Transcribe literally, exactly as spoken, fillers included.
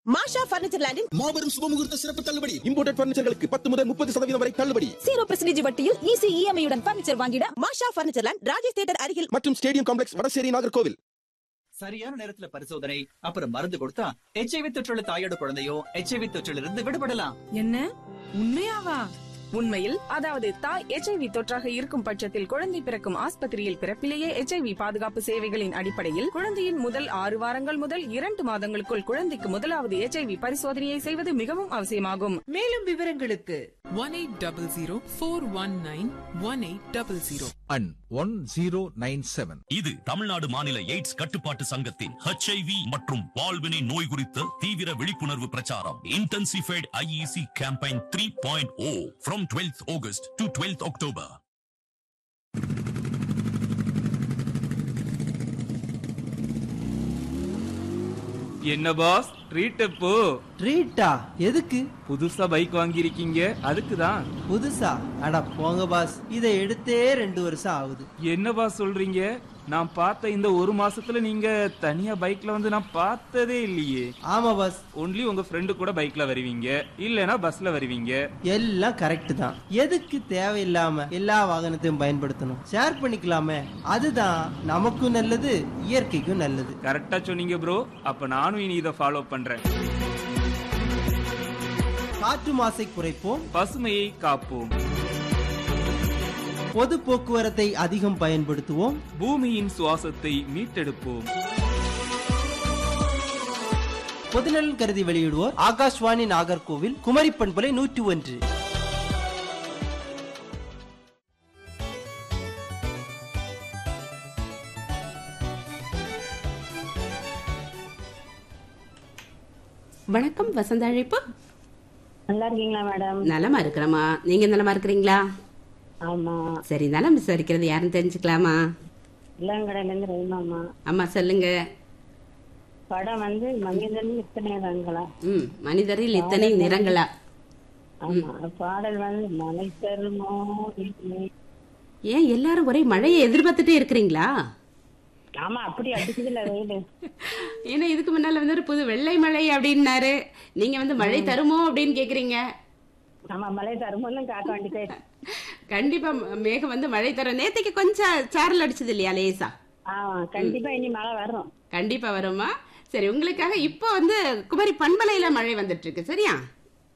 மாஷா furniture லேண்டின் மாபெரும் சுபமுகூர்த்த சிறப்பு தள்ளுபடி. இம்போர்ட்டட் பர்னிச்சர்களுக்கு பத்து முதல் முப்பது சதவீதம் வரை தள்ளுபடி. ஜீரோ பர்சன்டேஜ் வட்டியில் ஈஸி இஎம்ஐ உடன் பர்னிச்சர் வாங்கிட மாஷா பர்னிச்சர் லேண்ட், ராஜேஷ் தியேட்டர் அருகில் மற்றும் ஸ்டேடியம் காம்ப்ளெக்ஸ், வடசேரி, நாகர்கோவில். சரியான நேரத்துல பரிசோதனை அப்புறம் மருந்து கொடுத்தா எச்ஐவி தொற்றுள்ள தாயோட குழந்தையோ எச்ஐவி தொற்றிலிருந்து விடுபடலாம். என்ன உண்மையாவா? உண்மையில், அதாவது தாய் எச்ஐவி தொற்றாக இருக்கும் பட்சத்தில் குழந்தை பிறக்கும் ஆஸ்பத்திரியில் பிறப்பிலேயே எச்ஐவி பாதுகாப்பு சேவைகளின் அடிப்படையில் குழந்தையின் முதல் ஆறு வாரங்கள் முதல் இரண்டு மாதங்களுக்குள் குழந்தைக்கு முதலாவது எச்ஐவி பரிசோதனையை செய்வது மிகவும் அவசியமாகும். மேலும் விவரங்களுக்கு one eight zero zero four one nine one eight zero zero and one zero nine seven. இது தமிழ்நாடு மாநில எய்ட்ஸ் கட்டுப்பாட்டு சங்கத்தின் ஹெச்ஐவி மற்றும் பால்வினை நோய் குறித்த தீவிர விழிப்புணர்வு பிரச்சாரம். Intensified IEC campaign three point O from twelfth August to twelfth October. என்ன பாஸ், ட்ரீட் எப்போ? ட்ரீட்டா? எதுக்கு? புதுசா பைக் வாங்கியிருக்கீங்க, அதுக்கு தான். புதுசா? அட போங்க பாஸ், இதை எடுத்தே ரெண்டு வருஷம் ஆகுது. என்ன பாஸ் சொல்றீங்க? நான் பார்த்த இந்த ஒரு மாசத்துல நீங்க தனியா பைக்ல வந்து நான் பார்த்ததே இல்லையே. ஆமா பாஸ். ஒன்லி உங்க ஃப்ரெண்டு கூட பைக்ல வருவீங்க, இல்லனா பஸ்ல வருவீங்க. எல்லாம் கரெக்ட் தான். எதுக்கு தேவையில்லாம எல்லா வாகனத்தையும் பயன்படுத்தணும்? ஷேர் பண்ணிக்கலாமே, அதுதான் நமக்கும் நல்லது, இயற்கைக்கும் நல்லது. கரெக்டா சொன்னீங்க ப்ரோ. அப்ப நானும் இனி இதை ஃபாலோ பண்றேன். காற்று மாசை குறைப்போம், பசுமையை காப்போம், பொது போக்குவரத்தை அதிகம் பயன்படுத்துவோம், பூமியின் சுவாசத்தை மீட்டெடுப்போம். பொதுநலன் கருதி வெளியிடுவோர் ஆகாஷ்வாணி நாகர்கோவில், குமரி பண்பலை நூற்றி ஒன்று. வணக்கம், வசந்த அழைப்பு. நல்லா இருக்கீங்களா மேடம்? நலமா இருக்கிறமா, நீங்க நலமா இருக்கிறீங்களா? ஆமா. சரி, நலம் விசாரிக்கிறது யாருன்னு தெரிஞ்சுக்கலாமா? இளங்கடையில இருந்து ரஹீமாமா. அம்மா சொல்லுங்க. படம் வந்து மனிதரில் இத்தனை நிறங்களா? ம், மனிதரில் இத்தனை நிறங்களா? ஆமா. பாடல் வந்து மலை தருமோ. ஏன் எல்லாரும் ஒரே மழையை எதிர்பார்த்துட்டே இருக்கிறீங்களா? ஆமா, அப்படி அடிக்குதுல வெயிலு. ஏன்னா இதுக்கு முன்னால வந்து ஒரு புது வெள்ளை மழை அப்படின்னாரு, நீங்க வந்து மழை தருமோ அப்படின்னு கேக்குறீங்க. ஆமா, மழை தருமோன்னு காக்க வேண்டியதே. கண்டிப்பா மேகம் வந்து மழை தரும். நேத்துக்கு கொஞ்சம் சாரல் அடிச்சது இல்லையா, லேசா? ஆமா, கண்டிப்பா இனி மழை வரும். கண்டிப்பா வருமா? சரி, உங்களுக்காக இப்போ வந்து குமரி பண்பலையில மழை வந்துட்டு இருக்கு, சரியா?